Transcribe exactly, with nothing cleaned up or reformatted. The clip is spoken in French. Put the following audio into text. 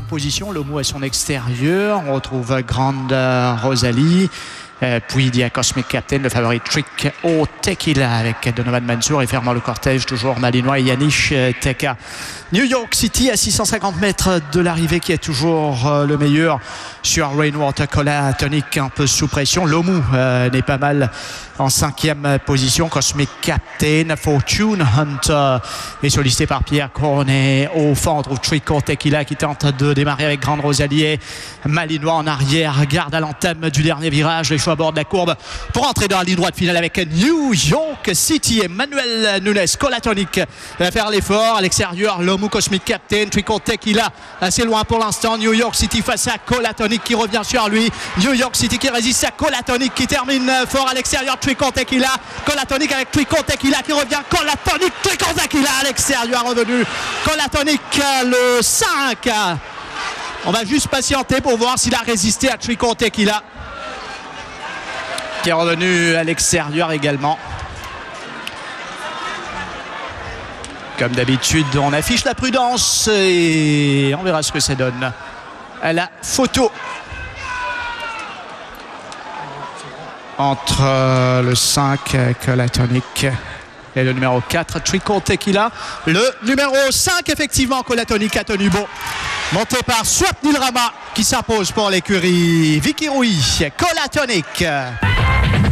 position. Lomu à son extérieur. On retrouve Grande Rosalie. Euh, puis il y a Cosmic Captain, le favori Trick au Tequila avec Donovan Mansour et fermant le cortège toujours malinois et Yanish Teka. New York City à six cent cinquante mètres de l'arrivée qui est toujours euh, le meilleur sur Rainwater Colatonic un peu sous pression. Lomu euh, n'est pas mal en cinquième position. Cosmic Captain, Fortune Hunter est sollicité par Pierre Cornet au fond. On trouve Trick au Tequila qui tente de démarrer avec Grande Rosalie et malinois en arrière. Garde à l'entame du dernier virage. Les choix à bord de la courbe pour entrer dans la ligne droite finale avec New York City. Emmanuel Nunes, Colatonic va faire l'effort à l'extérieur. Lomu, Cosmic Captain, Trico Tequila assez loin pour l'instant. New York City face à Colatonic qui revient sur lui. New York City qui résiste à Colatonic qui termine fort à l'extérieur. Trico Tequila, Colatonic avec Trico Tequila qui revient. Colatonic, Trico Tequila à l'extérieur revenu. Colatonic le cinq. On va juste patienter pour voir s'il a résisté à Trico Tequila, qui est revenu à l'extérieur également. Comme d'habitude, on affiche la prudence et on verra ce que ça donne à la photo. Entre le cinq, Colatonic, et le numéro quatre, Trico Tequila. Le numéro cinq, effectivement, Colatonic a tenu bon. Monté par Swapnil Rama qui s'impose pour l'écurie Vicky Rouy. Colatonic.